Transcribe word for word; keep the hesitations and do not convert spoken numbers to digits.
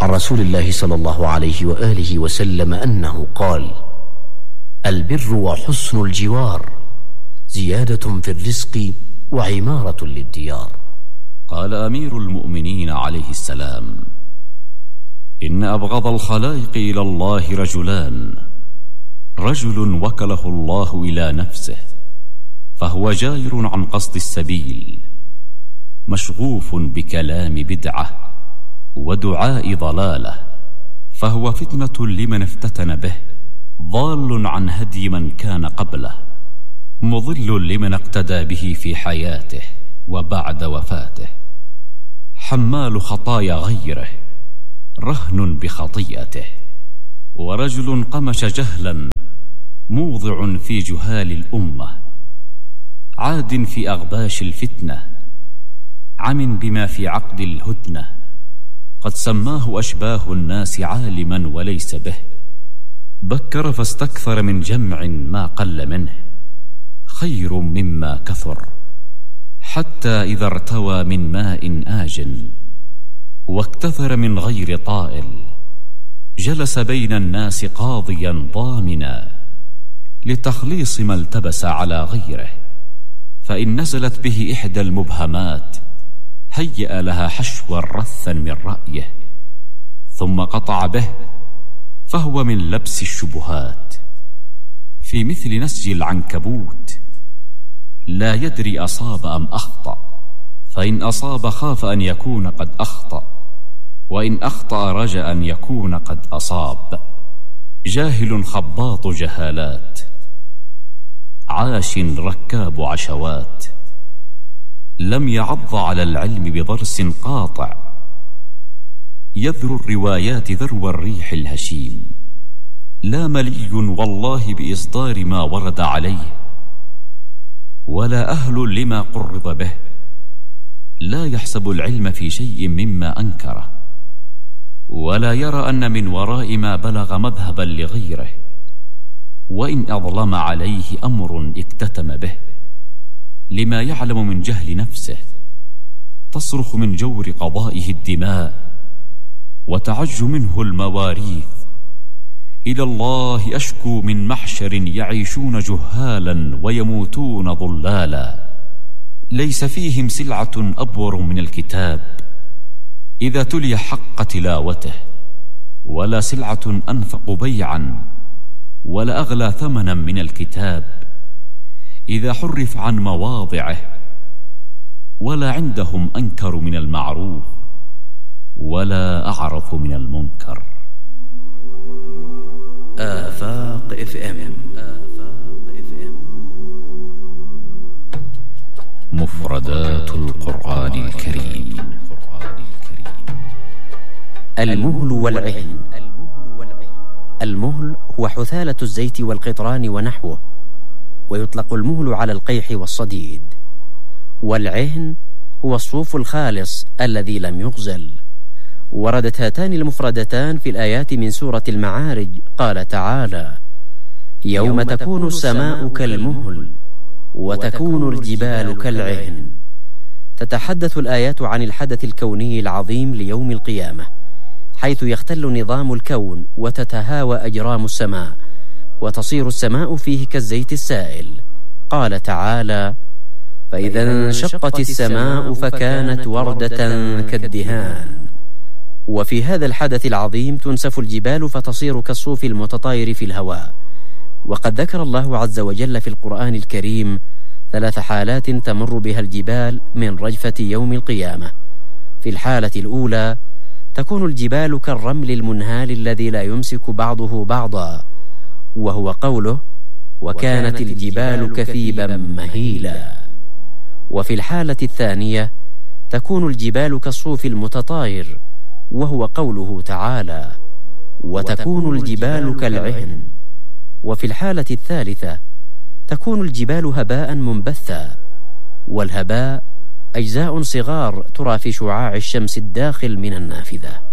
عن رسول الله صلى الله عليه وآله وسلم أنه قال: البر وحسن الجوار زيادة في الرزق وعمارة للديار. قال أمير المؤمنين عليه السلام: إن أبغض الخلائق إلى الله رجلان: رجل وكله الله إلى نفسه فهو جائر عن قصد السبيل، مشغوف بكلام بدعة ودعاء ضلالة، فهو فتنة لمن افتتن به، ضال عن هدي من كان قبله، مضل لمن اقتدى به في حياته وبعد وفاته، حمال خطايا غيره، رهن بخطيئته. ورجل قمش جهلا موضع في جهال الأمة، عاد في أغباش الفتنة، عم بما في عقد الهدنة، قد سماه أشباه الناس عالما وليس به، بكر فاستكثر من جمع ما قل منه، خير مما كثر، حتى إذا ارتوى من ماء آجن واكتثر من غير طائل، جلس بين الناس قاضيا ضامنا لتخليص ما التبس على غيره، فإن نزلت به إحدى المبهمات هيأ لها حشوا رثا من رأيه، ثم قطع به، فهو من لبس الشبهات، في مثل نسج العنكبوت، لا يدري أصاب أم أخطأ، فإن أصاب خاف أن يكون قد أخطأ، وإن أخطأ رجا أن يكون قد أصاب. جاهل خباط جهالات، عاش ركاب عشوات، لم يعض على العلم بضرس قاطع، يذر الروايات ذرو الريح الهشيم، لا ملي والله بإصدار ما ورد عليه، ولا أهل لما قرض به، لا يحسب العلم في شيء مما أنكره، ولا يرى أن من وراء ما بلغ مذهبا لغيره، وإن أظلم عليه أمر اكتتم به، لما يعلم من جهل نفسه، تصرخ من جور قضائه الدماء، وتعج منه المواريث. إلى الله أشكو من محشر يعيشون جهالا ويموتون ضلالا، ليس فيهم سلعة أبور من الكتاب إذا تلي حق تلاوته، ولا سلعة أنفق بيعا ولا أغلى ثمنا من الكتاب إذا حرف عن مواضعه، ولا عندهم أنكر من المعروف ولا أعرف من المنكر. آفاق اف ام. مفردات القرآن الكريم. المهل والعهن. المهل هو حثالة الزيت والقطران ونحوه، ويطلق المهل على القيح والصديد. والعهن هو الصوف الخالص الذي لم يغزل. وردت هاتان المفردتان في الآيات من سورة المعارج. قال تعالى: يوم تكون السماء كالمهل وتكون الجبال كالعهن. تتحدث الآيات عن الحدث الكوني العظيم ليوم القيامة، حيث يختل نظام الكون وتتهاوى أجرام السماء، وتصير السماء فيه كالزيت السائل. قال تعالى: فإذا انشقت السماء فكانت وردة كالدهان. وفي هذا الحدث العظيم تنسف الجبال فتصير كالصوف المتطاير في الهواء. وقد ذكر الله عز وجل في القرآن الكريم ثلاث حالات تمر بها الجبال من رجفة يوم القيامة. في الحالة الأولى تكون الجبال كالرمل المنهال الذي لا يمسك بعضه بعضا، وهو قوله: وكانت الجبال كثيبا مهيلا. وفي الحالة الثانية تكون الجبال كالصوف المتطاير، وهو قوله تعالى: وتكون الجبال كالعهن. وفي الحالة الثالثة تكون الجبال هباء منبثا، والهباء أجزاء صغار ترى في شعاع الشمس الداخل من النافذة.